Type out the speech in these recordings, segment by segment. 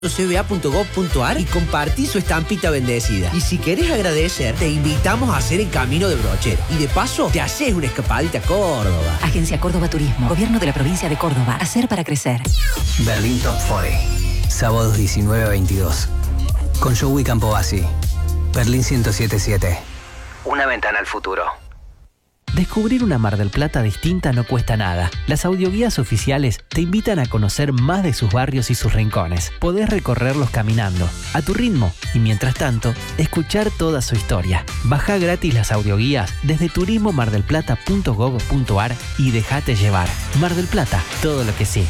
cba.gov.ar y compartí su estampita bendecida. Y si querés agradecer, te invitamos a hacer el camino de Brochero. Y de paso, te haces una escapadita a Córdoba. Agencia Córdoba Turismo, Gobierno de la Provincia de Córdoba. Hacer para crecer. Berlín Top 40. Sábados 19 a 22. Con Joey Campobasi. Berlín 107.7. Una ventana al futuro. Descubrir una Mar del Plata distinta no cuesta nada. Las audioguías oficiales te invitan a conocer más de sus barrios y sus rincones. Podés recorrerlos caminando, a tu ritmo, y mientras tanto, escuchar toda su historia. Bajá gratis las audioguías desde turismomardelplata.gov.ar y dejate llevar. Mar del Plata, todo lo que sí.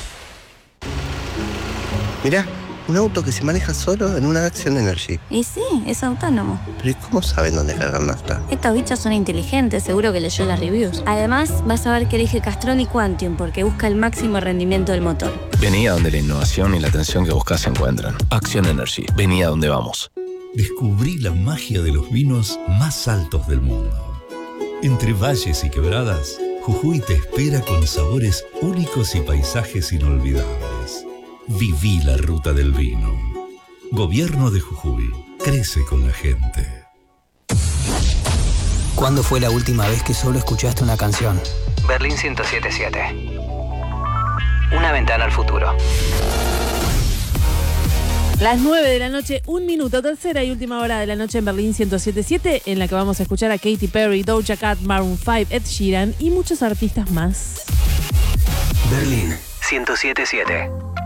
Mirá, un auto que se maneja solo en una Action Energy. Y sí, es autónomo. Pero ¿y cómo saben dónde cargar nafta? Estos bichos son inteligentes, seguro que leyó las reviews. Además, vas a ver que elige Castrol y Quantium porque busca el máximo rendimiento del motor. Vení a donde la innovación y la atención que buscas se encuentran. Action Energy. Vení a donde vamos. Descubrí la magia de los vinos más altos del mundo. Entre valles y quebradas, Jujuy te espera con sabores únicos y paisajes inolvidables. Viví la ruta del vino. Gobierno de Jujuy. Crece con la gente. ¿Cuándo fue la última vez que solo escuchaste una canción? Berlín 107.7. Una ventana al futuro. Las 9 de la noche, 1 minuto, tercera y última hora de la noche en Berlín 107.7, en la que vamos a escuchar a Katy Perry, Doja Cat, Maroon 5, Ed Sheeran y muchos artistas más. Berlín 107.7.